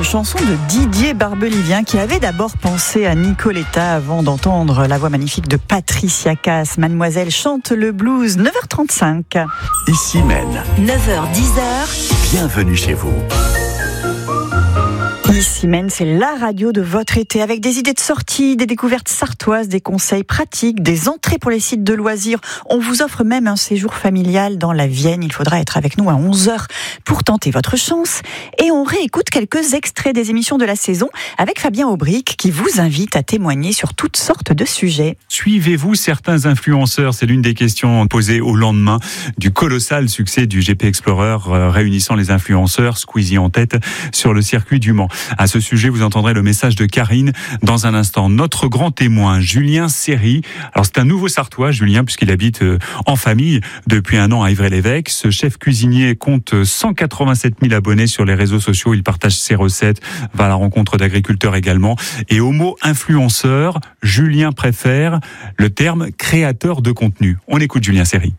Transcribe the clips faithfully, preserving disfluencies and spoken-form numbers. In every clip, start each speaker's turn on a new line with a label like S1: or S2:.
S1: une chanson de Didier Barbelivien qui avait d'abord pensé à Nicoletta avant d'entendre la voix magnifique de Patricia Cass. Mademoiselle chante le blues, neuf heures trente-cinq.
S2: Ici Maine.
S3: neuf heures dix.
S2: Bienvenue chez vous.
S1: Ici Maine, c'est la radio de votre été avec des idées de sortie, des découvertes sartoises, des conseils pratiques, des entrées pour les sites de loisirs. On vous offre même un séjour familial dans la Vienne. Il faudra être avec nous à onze heures pour tenter votre chance. Et on réécoute quelques extraits des émissions de la saison avec Fabien Aubric qui vous invite à témoigner sur toutes sortes de sujets.
S4: Suivez-vous certains influenceurs ? C'est l'une des questions posées au lendemain du colossal succès du G P Explorer euh, réunissant les influenceurs, Squeezie en tête, sur le circuit du Mans. À ce sujet, vous entendrez le message de Karine dans un instant. Notre grand témoin, Julien Serry. Alors, c'est un nouveau Sartois, Julien, puisqu'il habite en famille depuis un an à Ivry-l'Évêque. Ce chef cuisinier compte cent quatre-vingt-sept mille abonnés sur les réseaux sociaux. Il partage ses recettes, va à la rencontre d'agriculteurs également. Et au mot influenceur, Julien préfère le terme créateur de contenu. On écoute Julien Serry.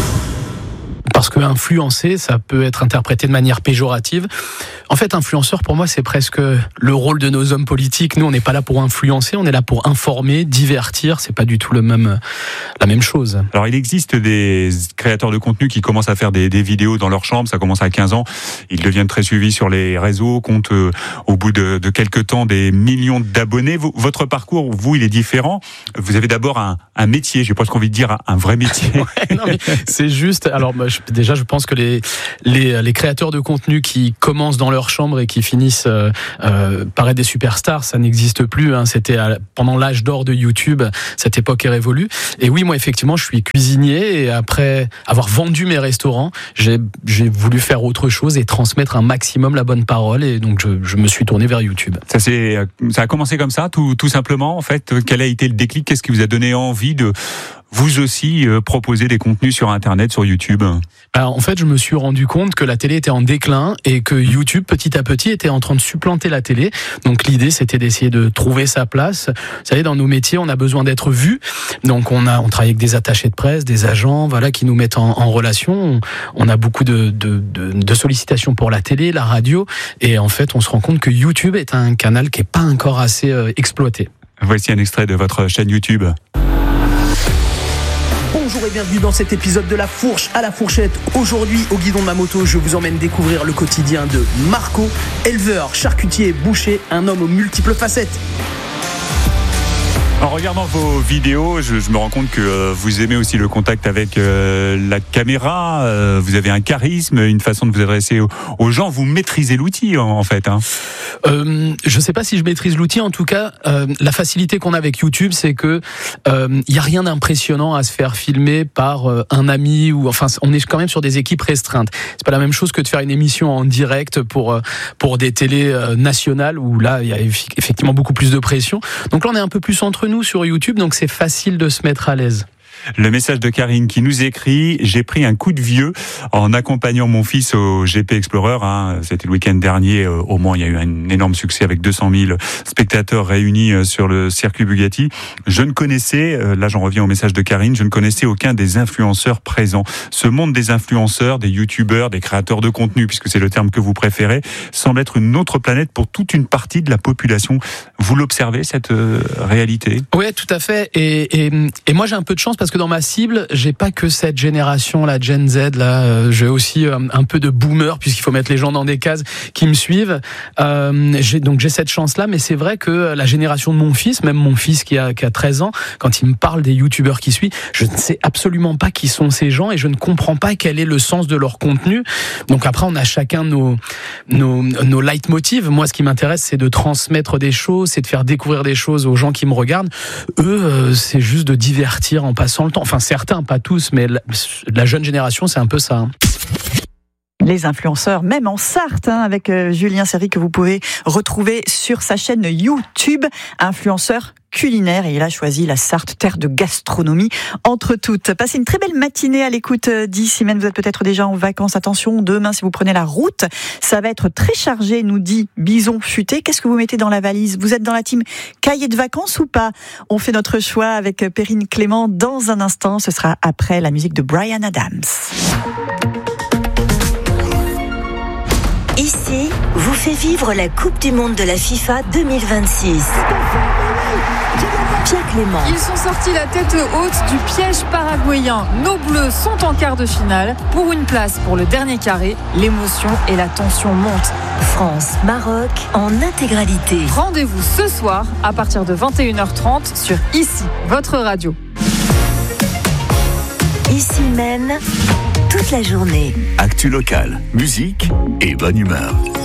S5: Parce que influencer, ça peut être interprété de manière péjorative. En fait, influenceur, pour moi, c'est presque le rôle de nos hommes politiques. Nous, on n'est pas là pour influencer, on est là pour informer, divertir. C'est pas du tout le même, la même chose.
S4: Alors, il existe des créateurs de contenu qui commencent à faire des, des vidéos dans leur chambre. Ça commence à quinze ans. Ils deviennent très suivis sur les réseaux, comptent euh, au bout de, de quelques temps des millions d'abonnés. Vous, votre parcours, vous, il est différent. Vous avez d'abord un, un métier. J'ai presque envie de dire un, un vrai métier.
S5: Ouais, non, mais c'est juste. Alors, bah, je, déjà, je pense que les, les, les créateurs de contenu qui commencent dans leur chambre et qui finissent euh, euh, par être des superstars, ça n'existe plus. Hein. C'était à, pendant l'âge d'or de YouTube, cette époque est révolue. Et oui, moi, effectivement, je suis cuisinier et après avoir vendu mes restaurants, j'ai, j'ai voulu faire autre chose et transmettre un maximum la bonne parole. Et donc, je, je me suis tourné vers YouTube.
S4: Ça, c'est, ça a commencé comme ça, tout, tout simplement, en fait. Quel a été le déclic ? Qu'est-ce qui vous a donné envie de vous aussi euh, proposer des contenus sur Internet, sur YouTube ?
S5: Alors, en fait, je me suis rendu compte que la télé était en déclin et que YouTube, petit à petit, était en train de supplanter la télé. Donc, l'idée, c'était d'essayer de trouver sa place. Vous savez, dans nos métiers, on a besoin d'être vu. Donc, on a, on travaille avec des attachés de presse, des agents, voilà, qui nous mettent en, en relation. On, on a beaucoup de, de, de, de sollicitations pour la télé, la radio. Et en fait, on se rend compte que YouTube est un canal qui est pas encore assez euh, exploité.
S4: Voici un extrait de votre chaîne YouTube.
S6: Bonjour et bienvenue dans cet épisode de La Fourche à la Fourchette. Aujourd'hui, au guidon de ma moto, je vous emmène découvrir le quotidien de Marco, éleveur, charcutier, boucher, un homme aux multiples facettes.
S4: En regardant vos vidéos, je, je me rends compte que euh, vous aimez aussi le contact avec euh, la caméra. Euh, vous avez un charisme, une façon de vous adresser aux, aux gens. Vous maîtrisez l'outil, en, en fait. Hein.
S5: Euh, je ne sais pas si je maîtrise l'outil. En tout cas, euh, la facilité qu'on a avec YouTube, c'est que il euh, y a rien d'impressionnant à se faire filmer par euh, un ami ou enfin, on est quand même sur des équipes restreintes. C'est pas la même chose que de faire une émission en direct pour euh, pour des télés euh, nationales où là il y a effectivement beaucoup plus de pression. Donc là, on est un peu plus entre nous sur YouTube, donc c'est facile de se mettre à l'aise.
S4: Le message de Karine qui nous écrit: j'ai pris un coup de vieux en accompagnant mon fils au G P Explorer. Hein. C'était le week-end dernier. Au Mans, il y a eu un énorme succès avec deux cent mille spectateurs réunis sur le circuit Bugatti. Je ne connaissais, là j'en reviens au message de Karine, je ne connaissais aucun des influenceurs présents. Ce monde des influenceurs, des youtubeurs, des créateurs de contenu, puisque c'est le terme que vous préférez, semble être une autre planète pour toute une partie de la population. Vous l'observez, cette euh, réalité ?
S5: Oui, tout à fait. Et, et, et moi, j'ai un peu de chance parce que dans ma cible, j'ai pas que cette génération, la Gen Z, là, euh, j'ai aussi euh, un peu de boomer, puisqu'il faut mettre les gens dans des cases qui me suivent. Euh, j'ai, donc j'ai cette chance-là, mais c'est vrai que la génération de mon fils, même mon fils qui a, qui a treize ans, quand il me parle des youtubeurs qui suivent, je ne sais absolument pas qui sont ces gens et je ne comprends pas quel est le sens de leur contenu. Donc après, on a chacun nos, nos, nos leitmotivs. Moi, ce qui m'intéresse, c'est de transmettre des choses, c'est de faire découvrir des choses aux gens qui me regardent. Eux, euh, c'est juste de divertir en passant le temps. Enfin, certains, pas tous, mais la, la jeune génération, c'est un peu ça. Hein.
S1: Les influenceurs, même en Sarthe, hein, avec euh, Julien Serry que vous pouvez retrouver sur sa chaîne YouTube, influenceur culinaire, et il a choisi la Sarthe, terre de gastronomie entre toutes. Passez une très belle matinée à l'écoute d'Ici Maine. Vous êtes peut-être déjà en vacances. Attention, demain, si vous prenez la route, ça va être très chargé, nous dit Bison Futé. Qu'est-ce que vous mettez dans la valise ? Vous êtes dans la team cahier de vacances ou pas ? On fait notre choix avec Perrine Clément dans un instant. Ce sera après la musique de Bryan Adams.
S3: Ici vous fait vivre la Coupe du Monde de la FIFA deux mille vingt-six. Pierre Clément.
S7: Ils sont sortis la tête haute du piège paraguayen. Nos Bleus sont en quart de finale. Pour une place pour le dernier carré, l'émotion et la tension montent.
S3: France-Maroc en intégralité.
S7: Rendez-vous ce soir à partir de vingt et une heures trente sur Ici, votre radio.
S3: Ici même, toute la journée.
S2: Actu locale, musique et bonne humeur.